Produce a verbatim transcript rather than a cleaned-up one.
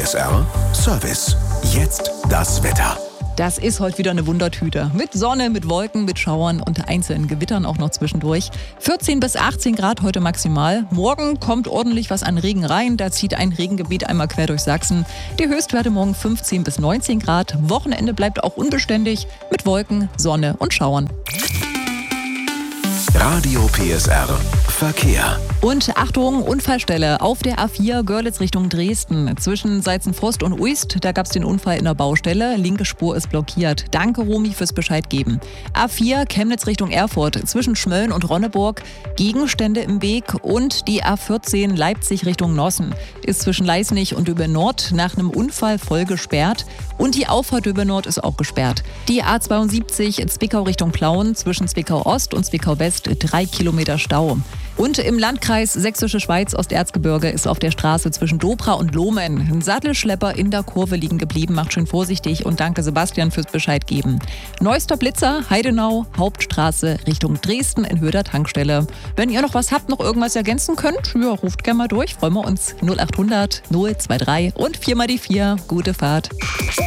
S R Service. Jetzt das Wetter. Das ist heute wieder eine Wundertüte. Mit Sonne, mit Wolken, mit Schauern und einzelnen Gewittern auch noch zwischendurch. vierzehn bis achtzehn Grad heute maximal. Morgen kommt ordentlich was an Regen rein. Da zieht ein Regengebiet einmal quer durch Sachsen. Die Höchstwerte morgen fünfzehn bis neunzehn Grad. Wochenende bleibt auch unbeständig mit Wolken, Sonne und Schauern. Radio P S R Verkehr. Und Achtung, Unfallstelle auf der A vier Görlitz Richtung Dresden. Zwischen Seizenfrost und Uist, da gab es den Unfall in der Baustelle. Linke Spur ist blockiert. Danke, Romy, fürs Bescheid geben. A vier Chemnitz Richtung Erfurt. Zwischen Schmölln und Ronneburg. Gegenstände im Weg. Und die A vierzehn Leipzig Richtung Nossen. Ist zwischen Leisnig und Döbe Nord nach einem Unfall voll gesperrt. Und die Auffahrt Döbe Nord ist auch gesperrt. Die A zweiundsiebzig Zwickau Richtung Plauen. Zwischen Zwickau Ost und Zwickau West drei Kilometer Stau. Und im Landkreis Sächsische Schweiz Osterzgebirge ist auf der Straße zwischen Dobra und Lohmen ein Sattelschlepper in der Kurve liegen geblieben. Macht schön vorsichtig und danke Sebastian fürs Bescheid geben. Neuester Blitzer, Heidenau, Hauptstraße Richtung Dresden in Höhe der Tankstelle. Wenn ihr noch was habt, noch irgendwas ergänzen könnt, ja, ruft gerne mal durch. Freuen wir uns. null acht hundert null zwei drei und vier mal die vier. Gute Fahrt.